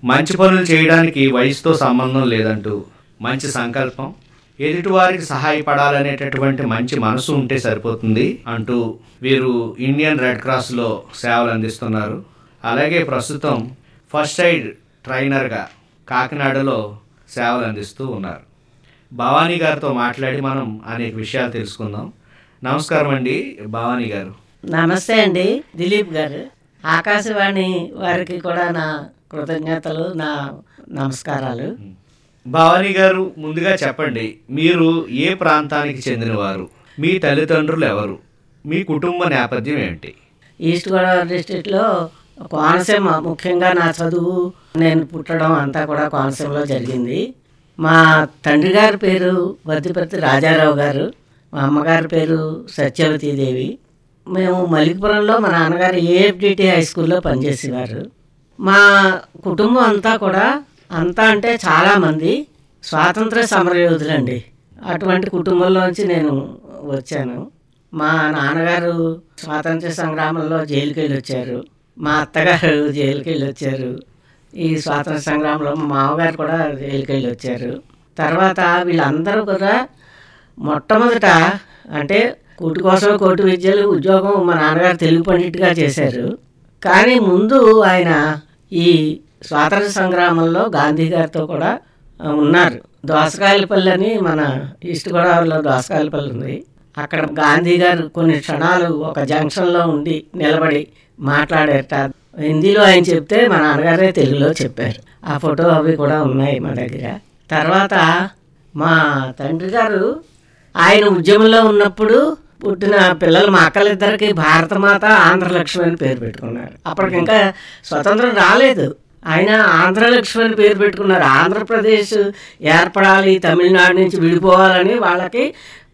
మంచి పనులు చేయడానికి వయసుతో సంబంధం లేదంటూ మంచి సంకల్పం, ఎదుటివారికి సహాయపడాలనేటటువంటి మంచి మనసు ఉంటే సరిపోతుంది అంటూ వీరు ఇండియన్ రెడ్ క్రాస్లో సేవలు అందిస్తున్నారు. అలాగే ప్రస్తుతం ఫస్ట్ ఎయిడ్ ట్రైనర్గా కాకినాడలో సేవలు అందిస్తూ ఉన్నారు. భవానీ గారితో మాట్లాడి మనం అనేక విషయాలు తెలుసుకుందాం. నమస్కారం అండి భవానీ గారు. నమస్తే అండి దిలీప్ గారు. ఆకాశవాణి వారికి కూడా నా కృతజ్ఞతలు, నా నమస్కారాలు. భవానీ గారు, ముందుగా చెప్పండి, మీరు ఏ ప్రాంతానికి చెందినవారు, మీ తల్లిదండ్రులు ఎవరు, మీ కుటుంబ నేపథ్యం ఏమిటి? ఈస్ట్ గోదావరి డిస్ట్రిక్ట్లో కోనసీమ, ముఖ్యంగా నా చదువు, నేను పుట్టడం అంతా కూడా కోనసీమలో జరిగింది. మా తండ్రి గారి పేరు వద్దిపర్తి రాజారావు గారు, మా అమ్మగారి పేరు సత్యవతీదేవి. మేము మలికిపురంలో మా నాన్నగారు ఏఎఫ్డిటి హై స్కూల్లో పనిచేసేవారు. మా కుటుంబం అంతా కూడా, అంతా అంటే చాలామంది స్వాతంత్ర సమరయోధులండి. అటువంటి కుటుంబంలోంచి నేను వచ్చాను. మా నాన్నగారు స్వాతంత్ర సంగ్రామంలో జైలుకి వెళ్ళి వచ్చారు. మా అత్తగారు జైలుకి వెళ్ళి వచ్చారు. ఈ స్వాతంత్ర సంగ్రామంలో మా మామగారు కూడా జైలుకి వెళ్ళి వచ్చారు. తర్వాత వీళ్ళందరూ కూడా మొట్టమొదట అంటే కూటి కోసం కోటి విద్యలు ఉద్యోగం మా నాన్నగారు తెలుగు పండిట్గా చేశారు. కానీ ముందు ఆయన ఈ స్వాతంత్ర సంగ్రామంలో గాంధీ గారితో కూడా ఉన్నారు. దోసకాయలపల్లి అని మన ఈస్ట్ గోదావరిలో దోసకాయలపల్లి ఉంది. అక్కడ గాంధీ గారు కొన్ని క్షణాలు ఒక జంక్షన్లో ఉండి నిలబడి మాట్లాడేట. హిందీలో ఆయన చెప్తే మా నాన్నగారే తెలుగులో చెప్పారు. ఆ ఫోటో అవి కూడా ఉన్నాయి మా దగ్గర. తర్వాత మా తండ్రి గారు ఆయన ఉద్యమంలో ఉన్నప్పుడు పుట్టిన పిల్లలు మా అక్కలిద్దరికి భారతమాత, ఆంధ్రలక్ష్మి అని పేరు పెట్టుకున్నారు. అప్పటికి ఇంకా స్వతంత్రం రాలేదు. ఆయన ఆంధ్రలక్ష్మి అని పేరు పెట్టుకున్నారు. ఆంధ్రప్రదేశ్ ఏర్పడాలి, తమిళనాడు నుంచి విడిపోవాలని వాళ్ళకి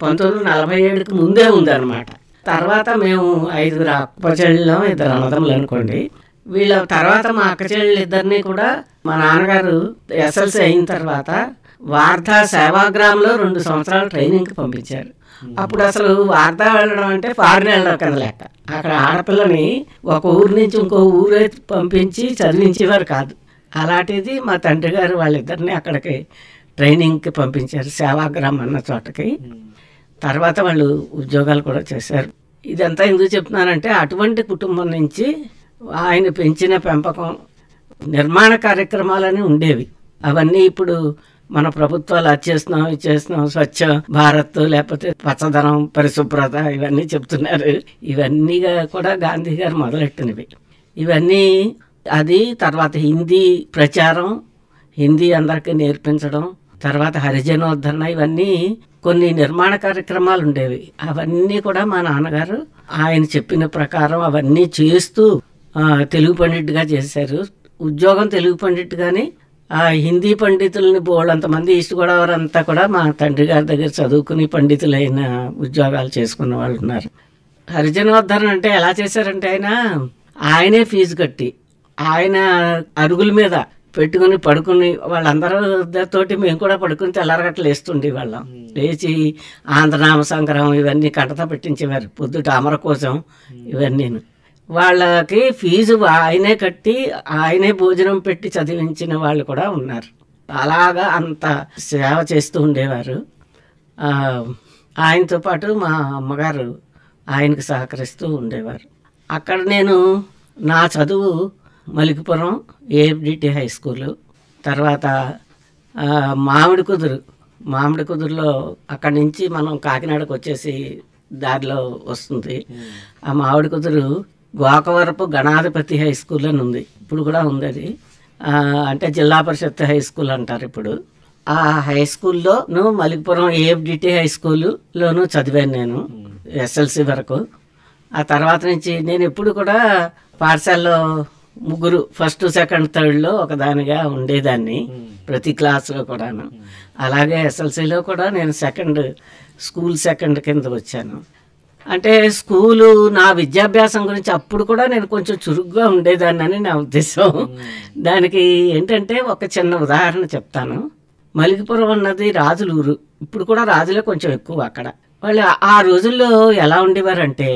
1947కి ముందే ఉందన్నమాట. తర్వాత మేము 5 అక్కచెల్లెళ్ళం, 2 అన్నదమ్ములు అనుకోండి. వీళ్ళ తర్వాత మా అక్కచెల్లెళ్ళు ఇద్దరిని కూడా మా నాన్నగారు ఎస్ఎల్సీ అయిన తర్వాత వార్ధా సేవాగ్రామ్లో 2 సంవత్సరాలు ట్రైనింగ్కి పంపించారు. అప్పుడు అసలు వార్ధా వెళ్ళడం అంటే ఫారిన్ వెళ్ళడం కింద లెక్క. అక్కడ ఆడపిల్లని ఒక ఊరు నుంచి ఇంకో ఊరే పంపించి చదివించేవారు కాదు. అలాంటిది మా తండ్రి గారు వాళ్ళిద్దరిని అక్కడికి ట్రైనింగ్కి పంపించారు, సేవాగ్రామ్ అన్న చోటకి. తర్వాత వాళ్ళు ఉద్యోగాలు కూడా చేశారు. ఇదంతా ఎందుకు చెప్తున్నానంటే అటువంటి కుటుంబం నుంచి ఆయన పెంచిన పెంపకం, నిర్మాణ కార్యక్రమాలని ఉండేవి. అవన్నీ ఇప్పుడు మన ప్రభుత్వాలు అది చేస్తున్నాం, ఇది చేస్తున్నాం, స్వచ్ఛ భారత్, లేకపోతే పచ్చదనం, పరిశుభ్రత ఇవన్నీ చెప్తున్నారు. ఇవన్నీ కూడా గాంధీ గారు మొదలెట్టినవి. ఇవన్నీ అది తర్వాత హిందీ ప్రచారం, హిందీ అందరికీ నేర్పించడం, తర్వాత హరిజనోద్ధరణ, ఇవన్నీ కొన్ని నిర్మాణ కార్యక్రమాలు ఉండేవి. అవన్నీ కూడా మా నాన్నగారు ఆయన చెప్పిన ప్రకారం అవన్నీ చేస్తూ తెలుగు పండిట్గా చేశారు. ఉద్యోగం తెలుగు పండిట్, కానీ హిందీ పండితులని బోళ్ళంతమంది ఈస్ట్ గోదావరి అంతా కూడా మా తండ్రి గారి దగ్గర చదువుకుని పండితులైన ఉద్యోగాలు చేసుకున్న వాళ్ళు ఉన్నారు. హరిజనోద్ధరణ అంటే ఎలా చేశారంటే ఆయనే ఫీజు కట్టి ఆయన అరుగుల మీద పెట్టుకుని పడుకుని వాళ్ళందరితోటి మేము కూడా పడుకుని తెల్లారగట్లు వేస్తుండే వాళ్ళం. లేచి ఆంధ్రనామ సంగ్రహం ఇవన్నీ కంటత పెట్టించేవారు. పొద్దుట అమర కోసం ఇవన్నీ వాళ్ళకి ఫీజు ఆయనే కట్టి ఆయనే భోజనం పెట్టి చదివించిన వాళ్ళు కూడా ఉన్నారు. అలాగా అంత సేవ చేస్తూ ఉండేవారు. ఆయనతో పాటు మా అమ్మగారు ఆయనకు సహకరిస్తూ ఉండేవారు. అక్కడ నేను నా చదువు మలికిపురం ఏఎఫ్డిటి హై స్కూలు, తర్వాత మామిడి కుదురులో అక్కడి నుంచి మనం కాకినాడకు వచ్చేసి దారిలో వస్తుంది. ఆ మామిడి కుదురు గోకవరపు గణాధిపతి హై స్కూల్ అని ఉంది, ఇప్పుడు కూడా ఉంది అది. అంటే జిల్లా పరిషత్ హై స్కూల్ అంటారు ఇప్పుడు. ఆ హై స్కూల్లోను మలికిపురం ఏఎఫ్డిటి హై స్కూల్లోనూ చదివాను నేను ఎస్ఎల్సి వరకు. ఆ తర్వాత నుంచి నేను ఎప్పుడు కూడా పాఠశాలలో 3 ఫస్ట్, సెకండ్, థర్డ్లో ఒకదానిగా ఉండేదాన్ని ప్రతి క్లాస్లో కూడాను. అలాగే ఎస్ఎల్సీలో కూడా నేను స్కూల్ సెకండ్ కింద వచ్చాను. అంటే స్కూలు నా విద్యాభ్యాసం గురించి అప్పుడు కూడా నేను కొంచెం చురుగ్గా ఉండేదాన్ని అని నా ఉద్దేశం. దానికి ఏంటంటే ఒక చిన్న ఉదాహరణ చెప్తాను. మలికిపురం అన్నది రాజుల ఊరు. ఇప్పుడు కూడా రాజులే కొంచెం ఎక్కువ అక్కడ. వాళ్ళు ఆ రోజుల్లో ఎలా ఉండేవారంటే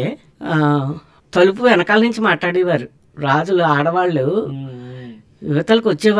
తలుపు వెనకాల నుంచి మాట్లాడేవారు. రాజులు ఆడవాళ్ళు యువతలకు వచ్చేవారు.